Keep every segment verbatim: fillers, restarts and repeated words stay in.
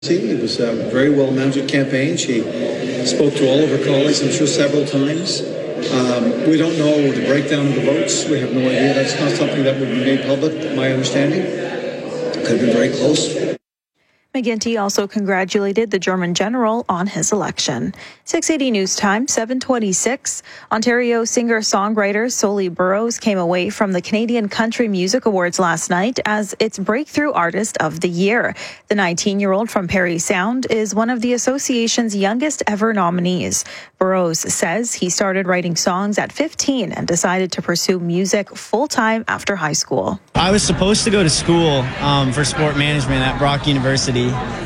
It was a very well-mounted campaign. She spoke to all of her colleagues, I'm sure, several times. Um, we don't know the breakdown of the votes. We have no idea. That's not something that would be made public, my understanding. Could have been very close. McGuinty also congratulated the German general on his election. six eighty News Time, seven twenty-six. Ontario singer-songwriter Soli Burrows came away from the Canadian Country Music Awards last night as its Breakthrough Artist of the Year. The nineteen-year-old from Parry Sound is one of the association's youngest ever nominees. Burrows says he started writing songs at fifteen and decided to pursue music full-time after high school. I was supposed to go to school um, for sport management at Brock University.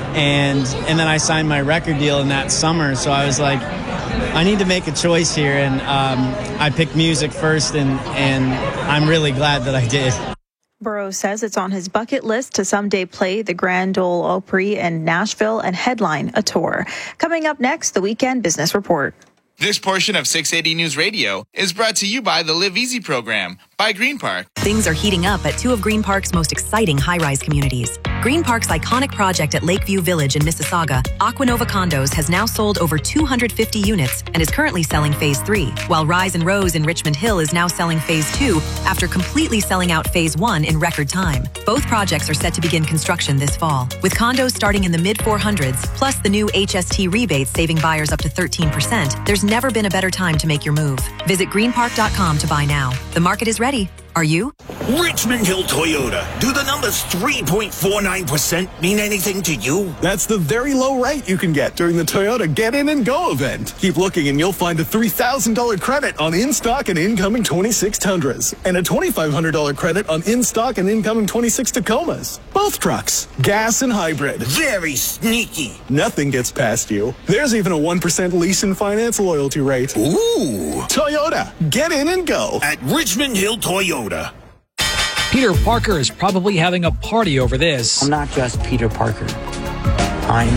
And and then I signed my record deal in that summer. So I was like, I need to make a choice here. And um, I picked music first, and, and I'm really glad that I did. Burrows says it's on his bucket list to someday play the Grand Ole Opry in Nashville and headline a tour. Coming up next, the Weekend Business Report. This portion of six eighty News Radio is brought to you by the Live Easy program by Green Park. Things are heating up at two of Green Park's most exciting high-rise communities. Green Park's iconic project at Lakeview Village in Mississauga, Aquanova Condos, has now sold over two hundred fifty units and is currently selling Phase three, while Rise and Rose in Richmond Hill is now selling Phase two after completely selling out Phase one in record time. Both projects are set to begin construction this fall, with condos starting in the mid four hundreds, plus the new H S T rebates saving buyers up to thirteen percent. There's never been a better time to make your move. Visit green park dot com to buy now. The market is ready. Are you? Richmond Hill Toyota. Do the numbers three point four nine percent mean anything to you? That's the very low rate you can get during the Toyota Get In and Go event. Keep looking and you'll find a three thousand dollars credit on in-stock and incoming twenty-six Tundras and a twenty-five hundred dollars credit on in-stock and incoming twenty-six Tacomas. Both trucks, gas and hybrid. Very sneaky. Nothing gets past you. There's even a one percent lease and finance loyalty rate. Ooh. Toyota. Get in and go. At Richmond Hill Toyota. Peter Parker is probably having a party over this. I'm not just Peter Parker. I'm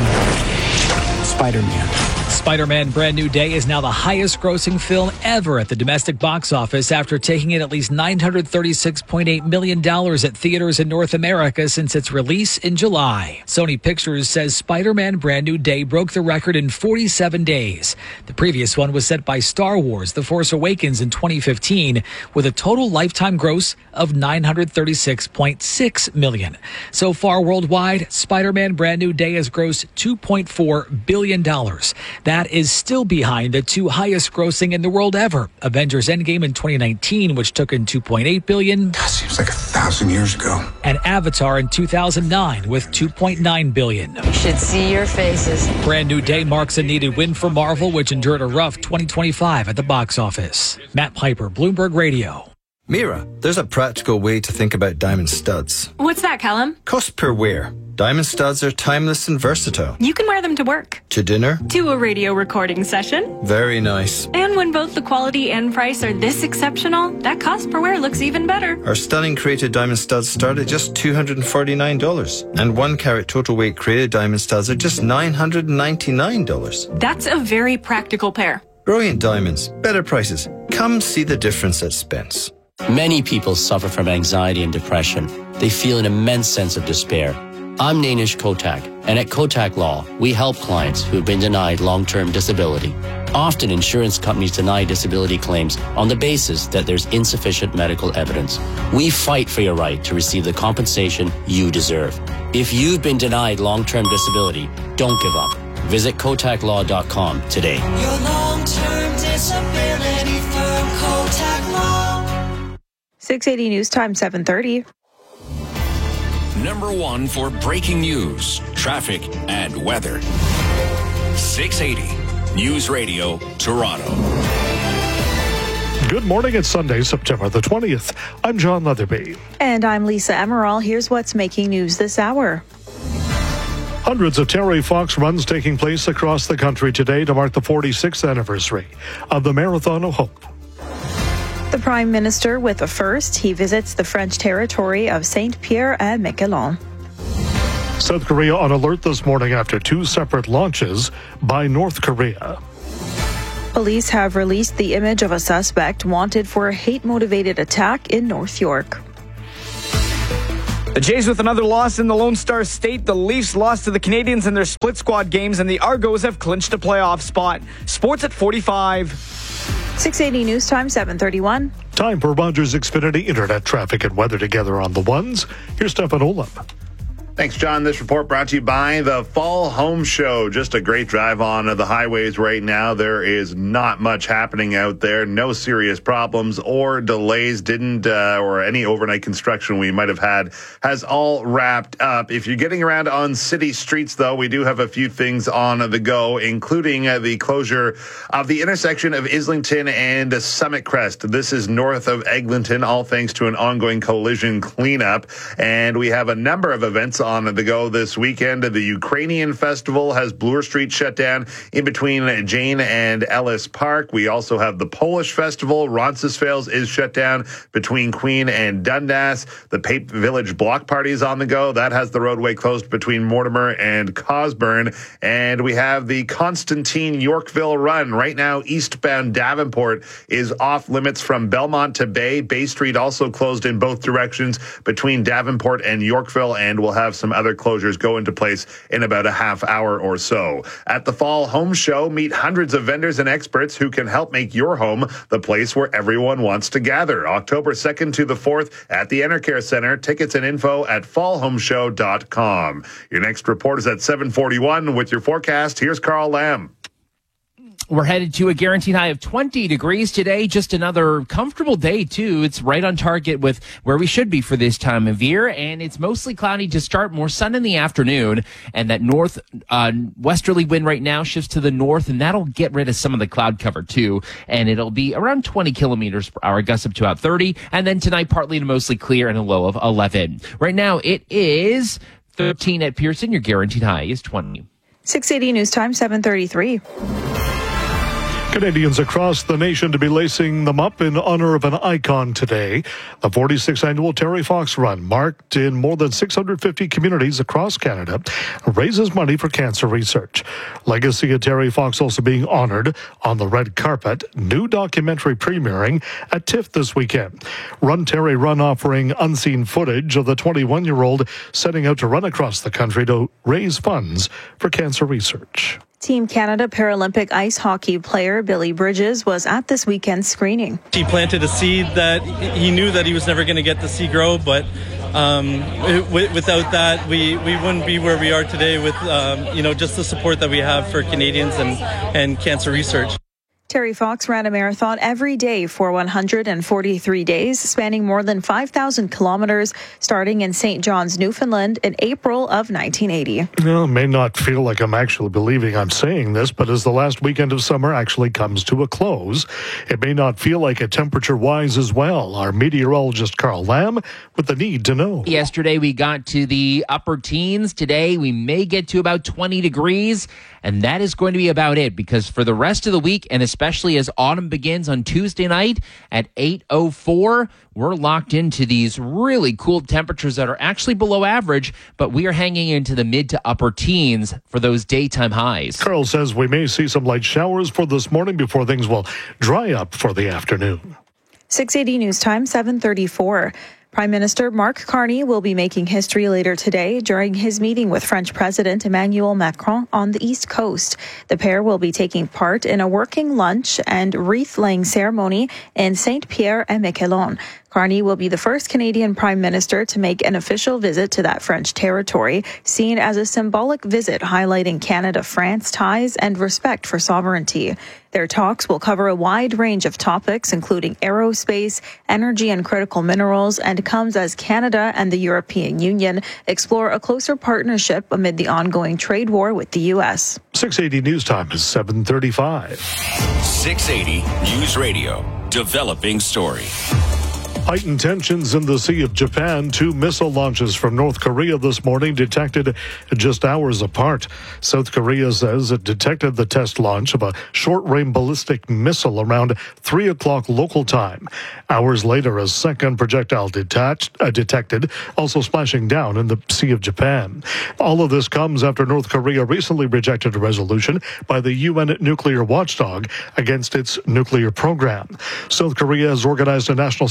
Spider-Man. Spider-Man Brand New Day is now the highest grossing film ever at the domestic box office after taking in at least nine hundred thirty-six point eight million dollars at theaters in North America since its release in July. Sony Pictures says Spider-Man Brand New Day broke the record in forty-seven days. The previous one was set by Star Wars The Force Awakens in twenty fifteen with a total lifetime gross of nine hundred thirty-six point six million dollars. So far worldwide, Spider-Man Brand New Day has grossed two point four billion dollars. That is still behind the two highest grossing in the world ever, Avengers Endgame in twenty nineteen, which took in two point eight billion dollars. That seems like a thousand years ago. And Avatar in two thousand nine with two point nine billion dollars. You should see your faces. Brand New Day marks a needed win for Marvel, which endured a rough twenty twenty-five at the box office. Matt Piper, Bloomberg Radio. Mira, there's a practical way to think about diamond studs. What's that, Callum? Cost per wear. Diamond studs are timeless and versatile. You can wear them to work. To dinner. To a radio recording session. Very nice. And when both the quality and price are this exceptional, that cost per wear looks even better. Our stunning created diamond studs start at just two hundred forty-nine dollars. And one carat total weight created diamond studs are just nine hundred ninety-nine dollars. That's a very practical pair. Brilliant diamonds. Better prices. Come see the difference at Spence. Many people suffer from anxiety and depression. They feel an immense sense of despair. I'm Nainish Kotak, and at Kotak Law, we help clients who have been denied long-term disability. Often, insurance companies deny disability claims on the basis that there's insufficient medical evidence. We fight for your right to receive the compensation you deserve. If you've been denied long-term disability, don't give up. Visit kotak law dot com today. Your long-term disability firm, Kotak Law. six eighty News Time, seven thirty. Number one for breaking news, traffic, and weather. six eighty News Radio, Toronto. Good morning. It's Sunday, September the twentieth. I'm John Leatherby. And I'm Lisa Emerald. Here's what's making news this hour. Hundreds of Terry Fox runs taking place across the country today to mark the forty-sixth anniversary of the Marathon of Hope. The Prime Minister with a first. He visits the French territory of Saint-Pierre-et-Miquelon. South Korea on alert this morning after two separate launches by North Korea. Police have released the image of a suspect wanted for a hate-motivated attack in North York. The Jays with another loss in the Lone Star State. The Leafs lost to the Canadians in their split squad games, and the Argos have clinched a playoff spot. Sports at forty-five. six eighty News Time, seven thirty-one. Time for Rogers Xfinity Internet traffic and weather together on the ones. Here's Stefan Olaf. Thanks, John. This report brought to you by the Fall Home Show. Just a great drive on the highways right now. There is not much happening out there. No serious problems or delays. Didn't, uh, or any overnight construction we might have had has all wrapped up. If you're getting around on city streets, though, we do have a few things on the go, including uh, the closure of the intersection of Islington and Summit Crest. This is north of Eglinton, all thanks to an ongoing collision cleanup. And we have a number of events on the go this weekend. The Ukrainian Festival has Bloor Street shut down in between Jane and Ellis Park. We also have the Polish Festival. Roncesvalles is shut down between Queen and Dundas. The Pape Village Block Party is on the go. That has the roadway closed between Mortimer and Cosburn. And we have the Constantine Yorkville Run. Right now, eastbound Davenport is off limits from Belmont to Bay. Bay Street also closed in both directions between Davenport and Yorkville, and we'll have some other closures go into place in about a half hour or so. At the Fall Home Show, meet hundreds of vendors and experts who can help make your home the place where everyone wants to gather. October second to the fourth at the Enercare Center. Tickets and info at fall home show dot com. Your next report is at seven forty-one with your forecast. Here's Carl Lamb. We're headed to a guaranteed high of twenty degrees today. Just another comfortable day, too. It's right on target with where we should be for this time of year. And it's mostly cloudy to start, more sun in the afternoon. And that north uh, westerly wind right now shifts to the north, and that'll get rid of some of the cloud cover, too. And it'll be around twenty kilometers per hour, gusts up to about thirty. And then tonight, partly to mostly clear and a low of eleven. Right now, it is thirteen at Pearson. Your guaranteed high is twenty. six eighty News Time, seven thirty-three. Canadians across the nation to be lacing them up in honor of an icon today. The forty-sixth annual Terry Fox Run, marked in more than six hundred fifty communities across Canada, raises money for cancer research. Legacy of Terry Fox also being honored on the red carpet. New documentary premiering at TIFF this weekend. Run Terry Run offering unseen footage of the twenty-one-year-old setting out to run across the country to raise funds for cancer research. Team Canada Paralympic ice hockey player Billy Bridges was at this weekend's screening. He planted a seed that he knew that he was never going to get to see grow, but um, w- without that, we, we wouldn't be where we are today with, um, you know, just the support that we have for Canadians and, and cancer research. Terry Fox ran a marathon every day for one hundred forty-three days, spanning more than five thousand kilometers, starting in Saint John's, Newfoundland in April of nineteen eighty. Well, it may not feel like I'm actually believing I'm saying this, but as the last weekend of summer actually comes to a close, it may not feel like it temperature-wise as well. Our meteorologist Carl Lamb with the need to know. Yesterday we got to the upper teens. Today we may get to about twenty degrees, and that is going to be about it, because for the rest of the week, and especially as autumn begins on Tuesday night at eight oh four, we're locked into these really cool temperatures that are actually below average, but we are hanging into the mid to upper teens for those daytime highs. Carl says we may see some light showers for this morning before things will dry up for the afternoon. six eighty News Time, seven thirty-four. Prime Minister Mark Carney will be making history later today during his meeting with French President Emmanuel Macron on the East Coast. The pair will be taking part in a working lunch and wreath-laying ceremony in Saint-Pierre-et-Miquelon. Carney will be the first Canadian Prime Minister to make an official visit to that French territory, seen as a symbolic visit highlighting Canada-France ties and respect for sovereignty. Their talks will cover a wide range of topics, including aerospace, energy and critical minerals, and comes as Canada and the European Union explore a closer partnership amid the ongoing trade war with the U S. six eighty News Time is seven thirty-five. six eighty News Radio, developing story. Heightened tensions in the Sea of Japan. Two missile launches from North Korea this morning detected just hours apart. South Korea says it detected the test launch of a short-range ballistic missile around three o'clock local time. Hours later, a second projectile detached, uh, detected, also splashing down in the Sea of Japan. All of this comes after North Korea recently rejected a resolution by the U N nuclear watchdog against its nuclear program. South Korea has organized a National Security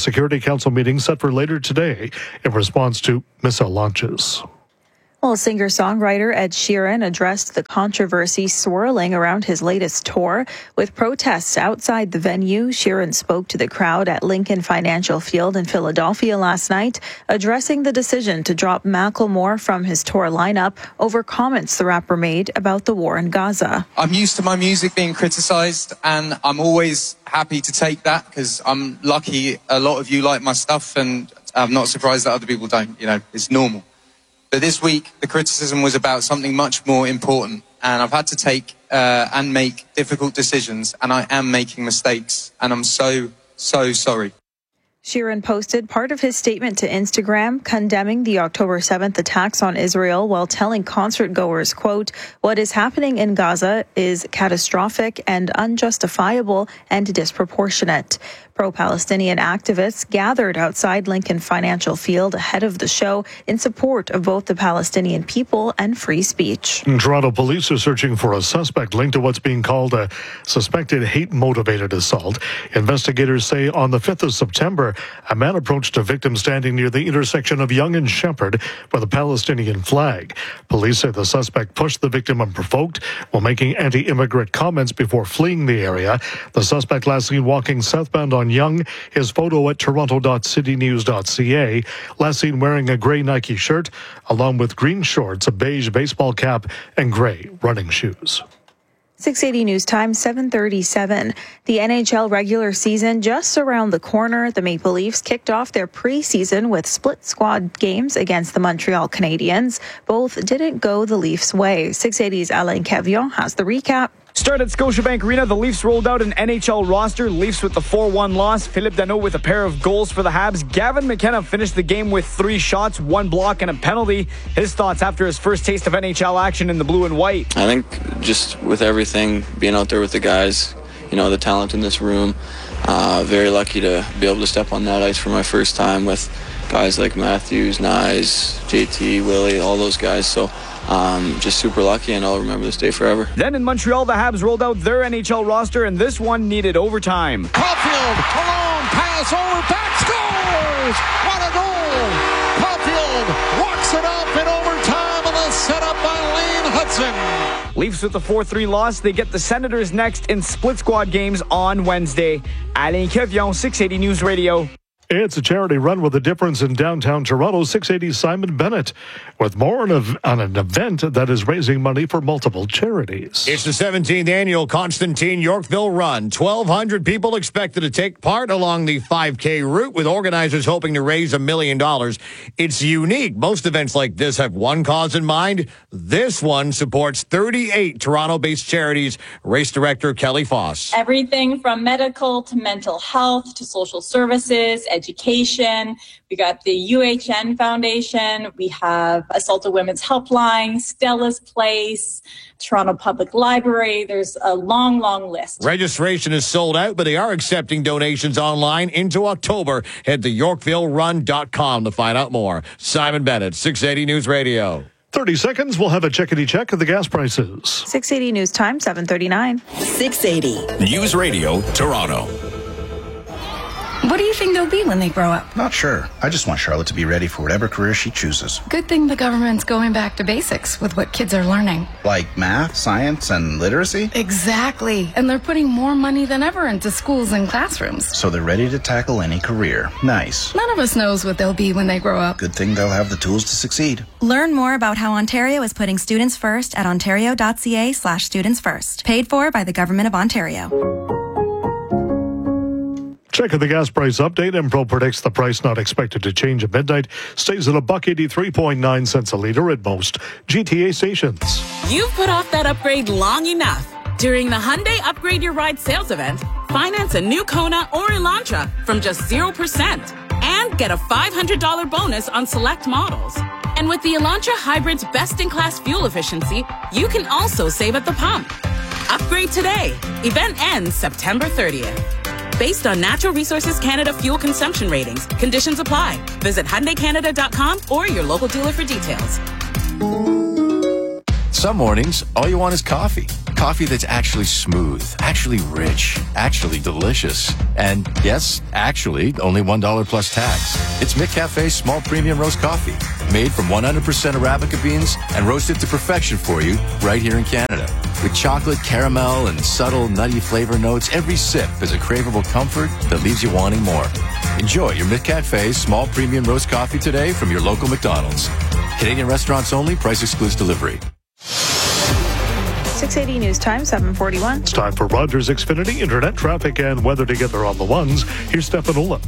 council meeting set for later today in response to missile launches. Well, singer-songwriter Ed Sheeran addressed the controversy swirling around his latest tour. With protests outside the venue, Sheeran spoke to the crowd at Lincoln Financial Field in Philadelphia last night, addressing the decision to drop Macklemore from his tour lineup over comments the rapper made about the war in Gaza. I'm used to my music being criticized, and I'm always happy to take that because I'm lucky a lot of you like my stuff, and I'm not surprised that other people don't. You know, it's normal. But this week, the criticism was about something much more important, and I've had to take uh, and make difficult decisions, and I am making mistakes, and I'm so, so sorry. Sheeran posted part of his statement to Instagram condemning the October seventh attacks on Israel while telling concert goers, quote, "What is happening in Gaza is catastrophic and unjustifiable and disproportionate." Pro-Palestinian activists gathered outside Lincoln Financial Field ahead of the show in support of both the Palestinian people and free speech. Toronto police are searching for a suspect linked to what's being called a suspected hate-motivated assault. Investigators say on the fifth of September, a man approached a victim standing near the intersection of Yonge and Shepherd with a Palestinian flag. Police say the suspect pushed the victim unprovoked while making anti-immigrant comments before fleeing the area. The suspect last seen walking southbound on Young, his photo at toronto dot city news dot c a. Last seen wearing a gray Nike shirt, along with green shorts, a beige baseball cap, and gray running shoes. six eighty News Time, seven thirty-seven. The N H L regular season just around the corner. The Maple Leafs kicked off their preseason with split squad games against the Montreal Canadiens. Both didn't go the Leafs' way. six eighty's Alain Cavion has the recap. Start at Scotiabank Arena. The Leafs rolled out an N H L roster. Leafs with the four one loss. Philippe Danault with a pair of goals for the Habs. Gavin McKenna finished the game with three shots, one block, and a penalty. His thoughts after his first taste of N H L action in the blue and white. I think just with everything, being out there with the guys, you know, the talent in this room, uh, very lucky to be able to step on that ice for my first time with guys like Matthews, Nyes, J T, Willie, all those guys. So Um, just super lucky, and I'll remember this day forever. Then in Montreal, the Habs rolled out their N H L roster, and this one needed overtime. Caulfield, alone, pass over, back, scores! What a goal! Caulfield walks it up in overtime, and a setup by Lane Hudson. Leafs with the four three loss. They get the Senators next in split squad games on Wednesday. Alain Cavion, six eighty News Radio. It's a charity run with a difference in downtown Toronto. six eighty Simon Bennett with more on, a, on an event that is raising money for multiple charities. It's the seventeenth annual Constantine Yorkville Run. twelve hundred people expected to take part along the five K route, with organizers hoping to raise a million dollars. It's unique. Most events like this have one cause in mind. This one supports thirty-eight Toronto-based charities. Race director Kelly Foss. Everything from medical to mental health to social services, education. We got the U H N Foundation. We have Assaulted Women's Helpline, Stella's Place, Toronto Public Library. There's a long, long list. Registration is sold out, but they are accepting donations online into October. Head to yorkville run dot com to find out more. Simon Bennett, six eighty News Radio. thirty seconds, we'll have a checkity check of the gas prices. six eighty News Time, seven thirty-nine. six eighty News Radio, Toronto. What do you think they'll be when they grow up? Not sure. I just want Charlotte to be ready for whatever career she chooses. Good thing the government's going back to basics with what kids are learning. Like math, science, and literacy? Exactly. And they're putting more money than ever into schools and classrooms. So they're ready to tackle any career. Nice. None of us knows what they'll be when they grow up. Good thing they'll have the tools to succeed. Learn more about how Ontario is putting students first at ontario.ca slash students first. Paid for by the Government of Ontario. Check of the gas price update. Empro predicts the price not expected to change at midnight. Stays at a buck eighty-three point nine cents a litre at most G T A stations. You've put off that upgrade long enough. During the Hyundai Upgrade Your Ride sales event, finance a new Kona or Elantra from just zero percent and get a five hundred dollars bonus on select models. And with the Elantra Hybrid's best-in-class fuel efficiency, you can also save at the pump. Upgrade today. Event ends September thirtieth. Based on Natural Resources Canada fuel consumption ratings. Conditions apply. Visit Hyundai Canada dot com or your local dealer for details. Some mornings, all you want is coffee. Coffee that's actually smooth, actually rich, actually delicious. And yes, actually, only one dollar plus tax. It's McCafe's small premium roast coffee, made from one hundred percent Arabica beans and roasted to perfection for you right here in Canada. With chocolate, caramel, and subtle nutty flavor notes, every sip is a craveable comfort that leaves you wanting more. Enjoy your McCafe's small premium roast coffee today from your local McDonald's. Canadian restaurants only. Price excludes delivery. six eighty News Time, seven forty-one. It's time for Rogers Xfinity Internet traffic and weather together on the ones. Here's Stefan Ola.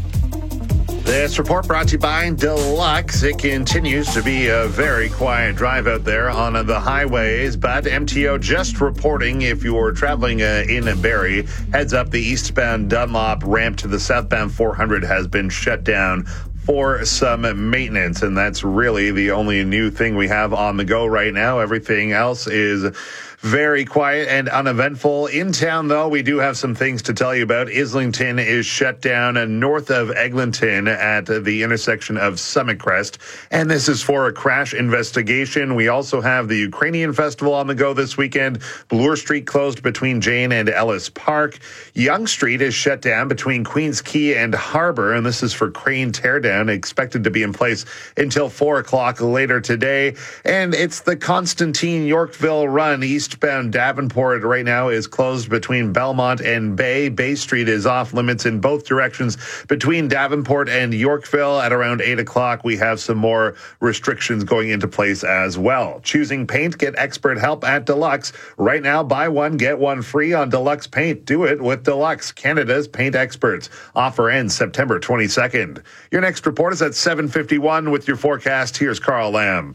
This report brought to you by Deluxe. It continues to be a very quiet drive out there on the highways, but M T O just reporting if you're traveling uh, in Barrie, heads up the eastbound Dunlop ramp to the southbound four hundred has been shut down for some maintenance, and that's really the only new thing we have on the go right now. Everything else is very quiet and uneventful. In town, though, we do have some things to tell you about. Islington is shut down north of Eglinton at the intersection of Summit Crest, and this is for a crash investigation. We also have the Ukrainian Festival on the go this weekend. Bloor Street closed between Jane and Ellis Park. Yonge Street is shut down between Queens Quay and Harbour, and this is for crane teardown, expected to be in place until four o'clock later today. And it's the Constantine Yorkville Run. Eastbound Davenport right now is closed between Belmont and Bay. Bay Street is off limits in both directions between Davenport and Yorkville. At around eight o'clock, we have some more restrictions going into place as well. Choosing paint, get expert help at Deluxe. Right now, buy one, get one free on Deluxe Paint. Do it with Deluxe, Canada's paint experts. Offer ends September twenty-second. Your next report is at seven fifty-one with your forecast. Here's Carl Lamb.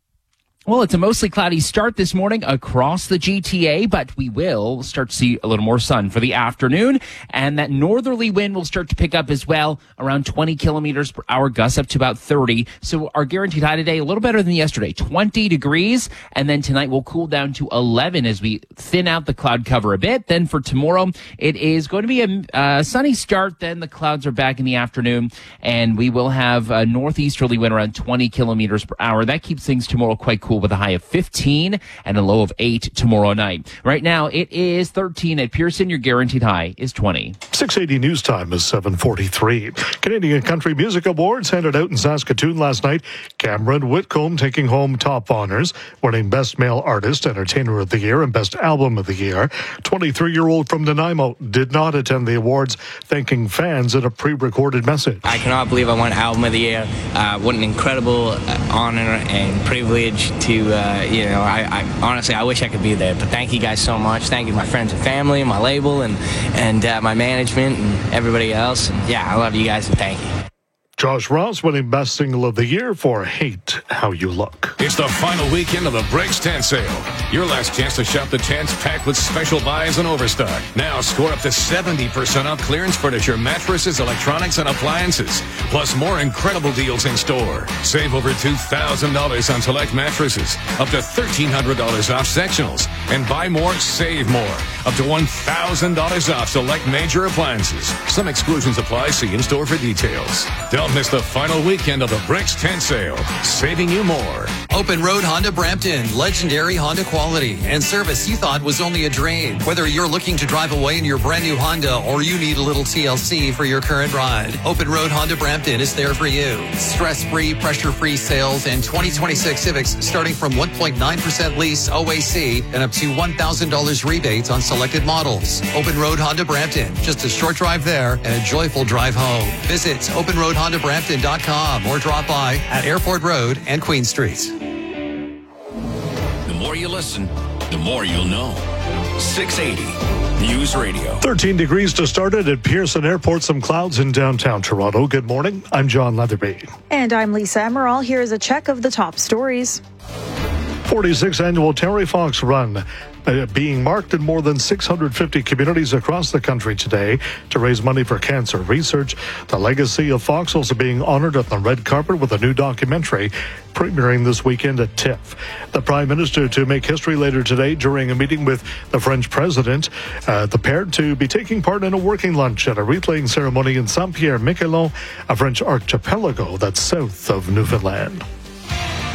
Well, it's a mostly cloudy start this morning across the G T A, but we will start to see a little more sun for the afternoon, and that northerly wind will start to pick up as well, around twenty kilometers per hour, gusts up to about thirty. So our guaranteed high today, a little better than yesterday, twenty degrees, and then tonight we'll cool down to eleven as we thin out the cloud cover a bit. Then for tomorrow, it is going to be a uh, sunny start, then the clouds are back in the afternoon, and we will have a northeasterly wind around twenty kilometers per hour. That keeps things tomorrow quite cool, with a high of fifteen and a low of eight tomorrow night. Right now, it is thirteen at Pearson. Your guaranteed high is twenty. six eighty News Time is seven forty-three. Canadian Country Music Awards handed out in Saskatoon last night. Cameron Whitcomb taking home top honors, winning Best Male Artist, Entertainer of the Year, and Best Album of the Year. twenty-three-year-old from Nanaimo did not attend the awards, thanking fans in a pre-recorded message. I cannot believe I won Album of the Year. Uh, what an incredible uh, honor and privilege to, uh, you know, I, I honestly, I wish I could be there. But thank you guys so much. Thank you to my friends and family, my label, and, and uh, my management, and everybody else. And yeah, I love you guys, and thank you. Josh Ross winning Best Single of the Year for Hate How You Look. It's the final weekend of the Brakes Tent Sale. Your last chance to shop the tents packed with special buys and overstock. Now score up to seventy percent off clearance furniture, mattresses, electronics, and appliances. Plus more incredible deals in store. Save over two thousand dollars on select mattresses. Up to thirteen hundred dollars off sectionals. And buy more, save more. Up to one thousand dollars off select major appliances. Some exclusions apply. See in-store for details. Don't miss the final weekend of the Brakes Tent Sale. Saving you more. Open Road Honda Brampton. Legendary Honda quality and service you thought was only a drain. Whether you're looking to drive away in your brand new Honda or you need a little T L C for your current ride, Open Road Honda Brampton is there for you. Stress-free, pressure-free sales and twenty twenty-six Civics starting from one point nine percent lease O A C and up to one thousand dollars rebates on selected models. Open Road Honda Brampton. Just a short drive there and a joyful drive home. Visit open road honda brampton dot com or drop by at Airport Road and Queen Street. The more you listen, the more you'll know. six eighty News Radio. thirteen degrees to start it at Pearson Airport. Some clouds in downtown Toronto. Good morning. I'm John Leatherby. And I'm Lisa Emerald. Here is a check of the top stories. forty-sixth Annual Terry Fox Run uh, being marked in more than six hundred fifty communities across the country today to raise money for cancer research. The legacy of Fox also being honored on the red carpet with a new documentary premiering this weekend at TIFF. The Prime Minister to make history later today during a meeting with the French President. Uh, the pair to be taking part in a working lunch at a wreath-laying ceremony in Saint-Pierre-Miquelon, a French archipelago that's south of Newfoundland.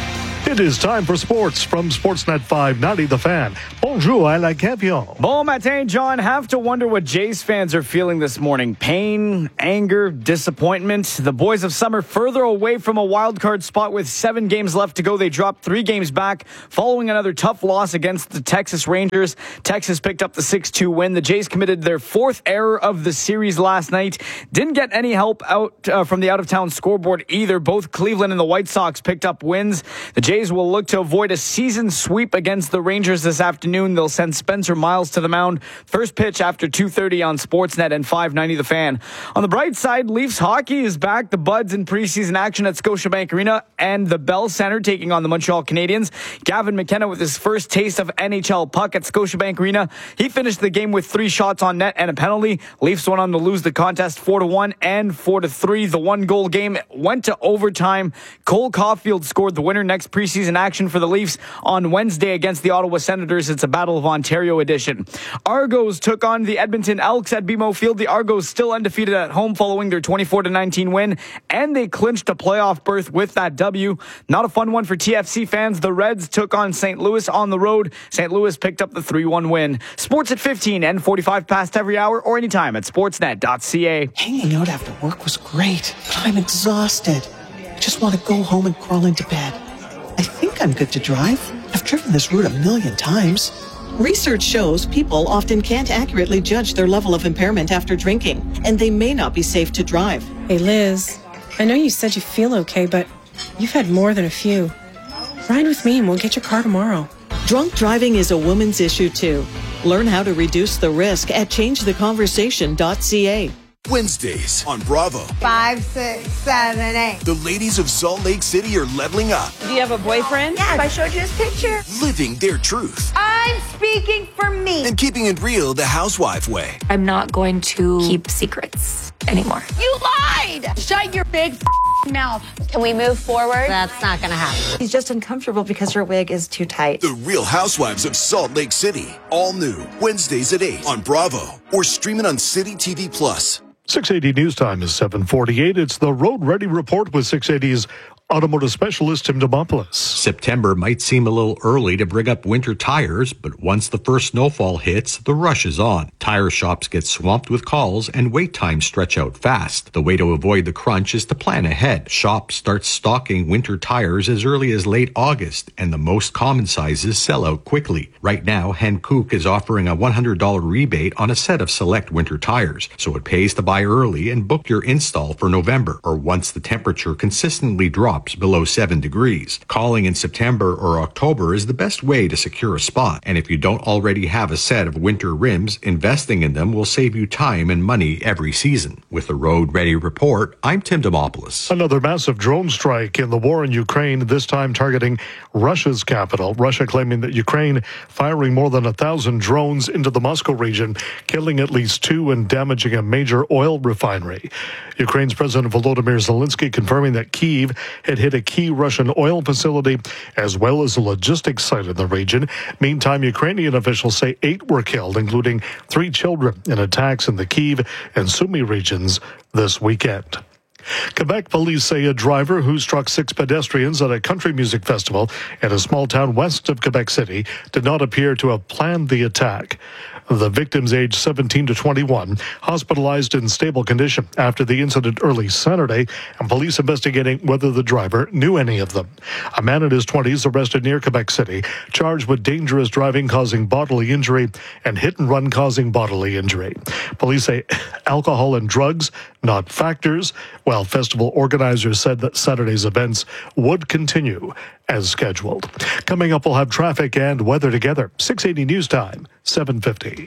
It is time for sports from Sportsnet five ninety The Fan. Bonjour à la champion. Bon matin, John. Have to wonder what Jays fans are feeling this morning. Pain, anger, disappointment. The boys of summer further away from a wild card spot with seven games left to go. They dropped three games back following another tough loss against the Texas Rangers. Texas picked up the six two win. The Jays committed their fourth error of the series last night. Didn't get any help out uh, from the out-of-town scoreboard either. Both Cleveland and the White Sox picked up wins. The Jays will look to avoid a season sweep against the Rangers this afternoon. They'll send Spencer Miles to the mound. First pitch after two thirty on Sportsnet and five ninety The Fan. On the bright side, Leafs hockey is back. The Buds in preseason action at Scotiabank Arena and the Bell Center taking on the Montreal Canadiens. Gavin McKenna with his first taste of N H L puck at Scotiabank Arena. He finished the game with three shots on net and a penalty. Leafs went on to lose the contest four to one and four to three. The one goal game went to overtime. Cole Caulfield scored the winner. Next preseason action for the Leafs on Wednesday against the Ottawa Senators. It's a Battle of Ontario edition. Argos took on the Edmonton Elks at B M O Field. The Argos still undefeated at home following their twenty-four to nineteen win, and they clinched a playoff berth with that W. Not a fun one for T F C fans. The Reds took on Saint Louis on the road. Saint Louis picked up the three one win. Sports at fifteen and forty-five past every hour or anytime at sportsnet dot c a. Hanging out after work was great, but I'm exhausted. I just want to go home and crawl into bed. I think I'm good to drive. I've driven this route a million times. Research shows people often can't accurately judge their level of impairment after drinking, and they may not be safe to drive. Hey, Liz, I know you said you feel okay, but you've had more than a few. Ride with me and we'll get your car tomorrow. Drunk driving is a woman's issue, too. Learn how to reduce the risk at change the conversation dot c a. Wednesdays on Bravo. Five, six, seven, eight. The ladies of Salt Lake City are leveling up. Do you have a boyfriend? Yes, I showed you his picture. Living their truth. I'm speaking for me. And keeping it real the housewife way. I'm not going to keep secrets anymore. You lied! Shut your big mouth. Can we move forward? That's not going to happen. He's just uncomfortable because her wig is too tight. The Real Housewives of Salt Lake City. All new. Wednesdays at eight on Bravo. Or stream it on City T V Plus. six eighty News Time is seven forty-eight. It's the Road Ready Report with six eighty's automotive specialist Tim Demopoulos. September might seem a little early to bring up winter tires, but once the first snowfall hits, the rush is on. Tire shops get swamped with calls and wait times stretch out fast. The way to avoid the crunch is to plan ahead. Shops start stocking winter tires as early as late August, and the most common sizes sell out quickly. Right now, Hankook is offering a one hundred dollars rebate on a set of select winter tires, so it pays to buy early and book your install for November, or once the temperature consistently drops below seven degrees. Calling in September or October is the best way to secure a spot, and if you don't already have a set of winter rims, investing in them will save you time and money every season. With the Road Ready Report, I'm Tim Demopoulos. Another massive drone strike in the war in Ukraine, this time targeting Russia's capital. Russia claiming that Ukraine firing more than a thousand drones into the Moscow region, killing at least two and damaging a major oil refinery. Ukraine's President Volodymyr Zelensky confirming that Kyiv had hit a key Russian oil facility as well as a logistics site in the region. Meantime, Ukrainian officials say eight were killed, including three children, in attacks in the Kyiv and Sumy regions this weekend. Quebec police say a driver who struck six pedestrians at a country music festival in a small town west of Quebec City did not appear to have planned the attack. The victims, aged seventeen to twenty-one, hospitalized in stable condition after the incident early Saturday, and police investigating whether the driver knew any of them. A man in his twenties arrested near Quebec City, charged with dangerous driving causing bodily injury and hit and run causing bodily injury. Police say alcohol and drugs not factors, while festival organizers said that Saturday's events would continue as scheduled. Coming up, we'll have traffic and weather together. six eighty News Time, seven fifty.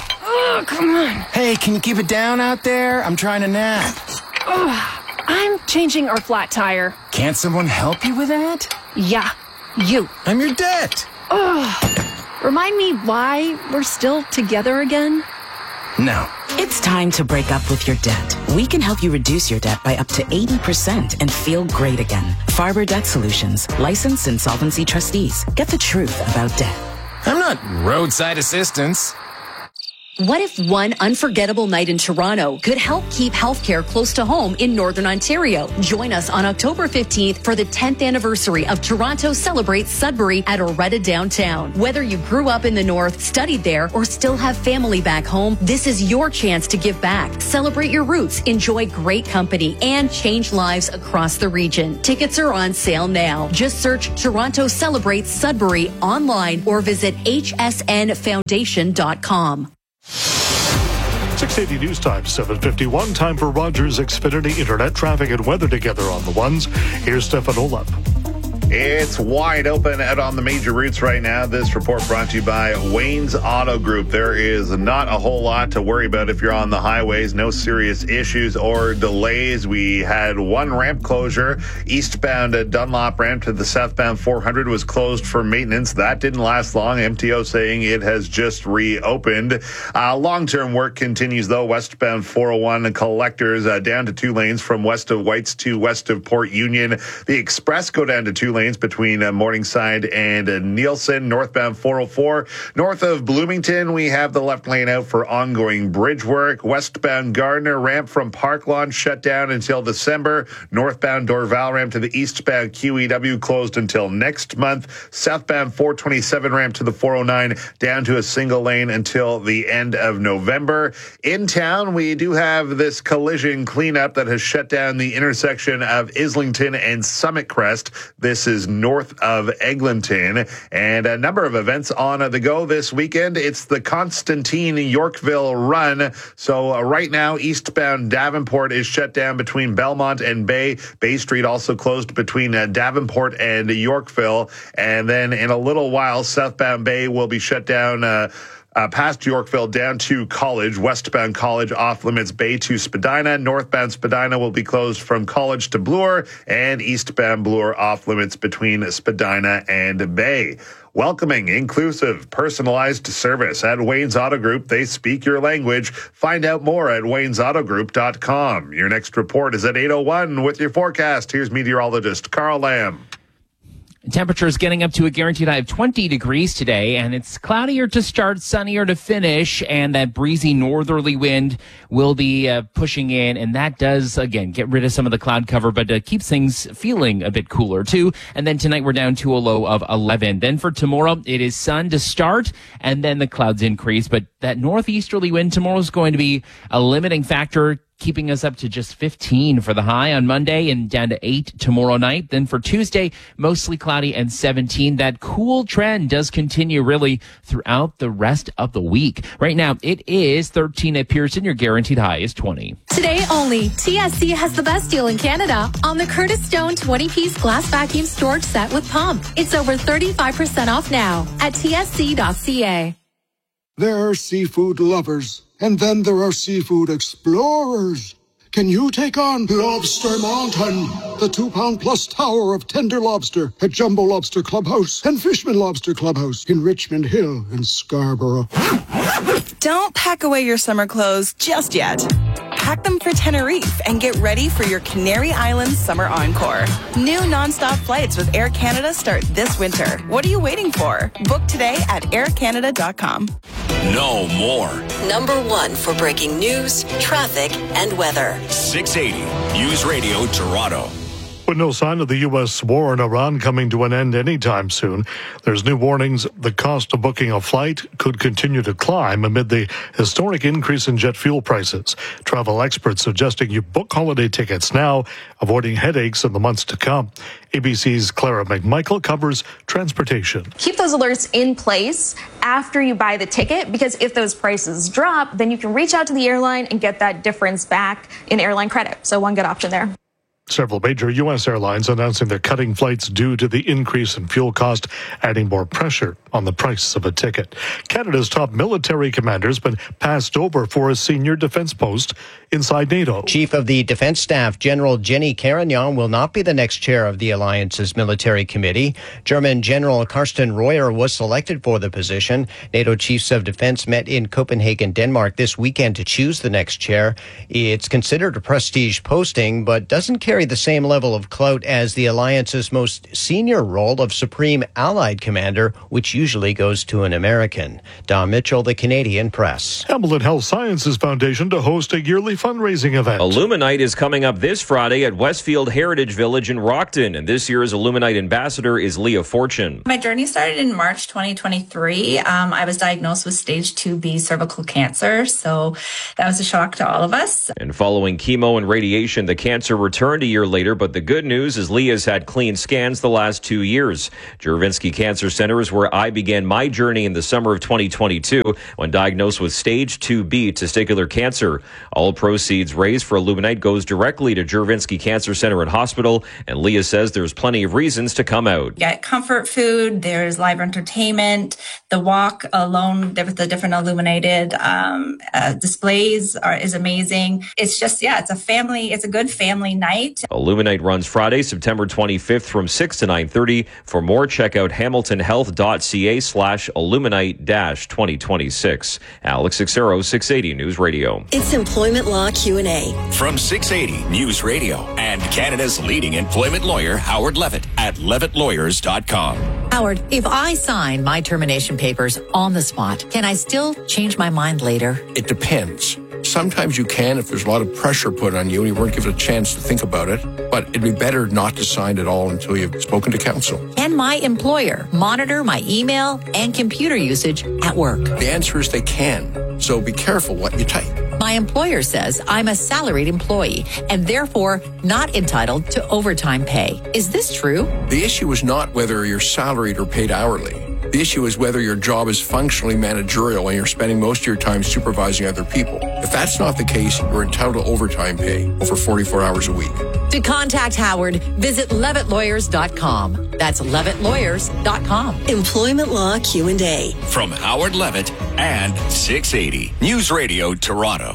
Oh, come on. Hey, can you keep it down out there? I'm trying to nap. Oh, I'm changing our flat tire. Can't someone help you with that? Yeah, you. I'm your debt. Oh, remind me why we're still together again? No. It's time to break up with your debt. We can help you reduce your debt by up to eighty percent and feel great again. Farber Debt Solutions, licensed insolvency trustees. Get the truth about debt. I'm not roadside assistance. What if one unforgettable night in Toronto could help keep healthcare close to home in Northern Ontario? Join us on October fifteenth for the tenth anniversary of Toronto Celebrates Sudbury at Oretta Downtown. Whether you grew up in the North, studied there, or still have family back home, this is your chance to give back. Celebrate your roots, enjoy great company, and change lives across the region. Tickets are on sale now. Just search Toronto Celebrates Sudbury online or visit h s n foundation dot com. six eighty News Time, seven fifty-one. Time for Rogers Xfinity Internet traffic and weather together on the ones. Here's Stefan Olaf. It's wide open out on the major routes right now. This report brought to you by Wayne's Auto Group. There is not a whole lot to worry about if you're on the highways. No serious issues or delays. We had one ramp closure. Eastbound Dunlop ramp to the southbound four hundred was closed for maintenance. That didn't last long. M T O saying it has just reopened. Uh, long-term work continues, though. Westbound four oh one collectors uh, down to two lanes from west of Whites to west of Port Union. The express go down to two lanes between uh, Morningside and uh, Nielsen. Northbound four oh four. North of Bloomington, we have the left lane out for ongoing bridge work. Westbound Gardner ramp from Park Lawn shut down until December. Northbound Dorval ramp to the eastbound Q E W closed until next month. Southbound four twenty-seven ramp to the four oh nine down to a single lane until the end of November. In town, we do have this collision cleanup that has shut down the intersection of Islington and Summit Crest. This is north of Eglinton, and a number of events on the go this weekend. It's the Constantine Yorkville Run. So uh, right now, eastbound Davenport is shut down between Belmont and Bay. Bay Street also closed between uh, Davenport and Yorkville. And then in a little while, southbound Bay will be shut down uh, Uh, past Yorkville down to College. Westbound College off limits Bay to Spadina. Northbound Spadina will be closed from College to Bloor, and eastbound Bloor off limits between Spadina and Bay. Welcoming, inclusive, personalized service at Wayne's Auto Group. They speak your language. Find out more at waynes auto group dot com. Your next report is at eight oh one with your forecast. Here's meteorologist Carl Lamb. Temperatures getting up to a guaranteed high of twenty degrees today, and it's cloudier to start, sunnier to finish, and that breezy northerly wind will be uh, pushing in, and that does, again, get rid of some of the cloud cover, but uh, keeps things feeling a bit cooler, too. And then tonight we're down to a low of eleven. Then for tomorrow, it is sun to start, and then the clouds increase, but that northeasterly wind tomorrow is going to be a limiting factor, keeping us up to just fifteen for the high on Monday and down to eight tomorrow night. Then for Tuesday, mostly cloudy and seventeen. That cool trend does continue really throughout the rest of the week. Right now, it is thirteen at Pearson. Your guaranteed high is twenty. Today only, T S C has the best deal in Canada on the Curtis Stone twenty-piece glass vacuum storage set with pump. It's over thirty-five percent off now at t s c dot c a. There are seafood lovers, and then there are seafood explorers. Can you take on Lobster Mountain, the two-pound plus tower of tender lobster at Jumbo Lobster Clubhouse and Fishman Lobster Clubhouse in Richmond Hill and Scarborough? Don't pack away your summer clothes just yet. Pack them for Tenerife and get ready for your Canary Islands summer encore. New nonstop flights with Air Canada start this winter. What are you waiting for? Book today at air canada dot com. No more. Number one for breaking news, traffic, and weather. six eighty News Radio Toronto. With no sign of the U S war in Iran coming to an end anytime soon, there's new warnings the cost of booking a flight could continue to climb amid the historic increase in jet fuel prices. Travel experts suggesting you book holiday tickets now, avoiding headaches in the months to come. A B C's Clara McMichael covers transportation. Keep those alerts in place after you buy the ticket, because if those prices drop, then you can reach out to the airline and get that difference back in airline credit. So one good option there. Several major U S airlines announcing they're cutting flights due to the increase in fuel cost, adding more pressure on the price of a ticket. Canada's top military commander has been passed over for a senior defense post inside NATO. Chief of the Defense Staff, General Jenny Carignan, will not be the next chair of the alliance's military committee. German General Karsten Reuer was selected for the position. NATO chiefs of defense met in Copenhagen, Denmark this weekend to choose the next chair. It's considered a prestige posting, but doesn't carry carry the same level of clout as the alliance's most senior role of Supreme Allied Commander, which usually goes to an American. Don Mitchell, the Canadian Press. Hamilton Health Sciences Foundation to host a yearly fundraising event. Illuminite is coming up this Friday at Westfield Heritage Village in Rockton, and this year's Illuminite ambassador is Leah Fortune. My journey started in March twenty twenty-three. Um, I was diagnosed with stage two B cervical cancer, so that was a shock to all of us. And following chemo and radiation, the cancer returned a year later, but the good news is Leah's had clean scans the last two years. Juravinski Cancer Center is where I began my journey in the summer of twenty twenty-two when diagnosed with stage two B testicular cancer. All proceeds raised for Illuminite goes directly to Juravinski Cancer Center and Hospital, and Leah says there's plenty of reasons to come out. Get comfort food, there's live entertainment, the walk alone with the different illuminated um, uh, displays are, is amazing. It's just, yeah, it's a family, it's a good family night. Illuminite runs Friday, September twenty-fifth from six to nine thirty. For more, check out hamiltonhealth.ca slash illuminite dash 2026. Alex Xero, six eighty News Radio. It's Employment Law Q and A. From six eighty News Radio and Canada's leading employment lawyer, Howard Levitt at levitt lawyers dot com. Howard, if I sign my termination papers on the spot, can I still change my mind later? It depends. Sometimes you can if there's a lot of pressure put on you and you weren't given a chance to think about it, but it'd be better not to sign at all until you've spoken to counsel. Can my employer monitor my email and computer usage at work? The answer is they can, so be careful what you type. My employer says I'm a salaried employee and therefore not entitled to overtime pay. Is this true? The issue is not whether you're salaried or paid hourly. The issue is whether your job is functionally managerial and you're spending most of your time supervising other people. If that's not the case, you're entitled to overtime pay over forty-four hours a week. To contact Howard, visit levitt lawyers dot com. That's levitt lawyers dot com. Employment Law Q and A. From Howard Levitt and six eighty News Radio Toronto.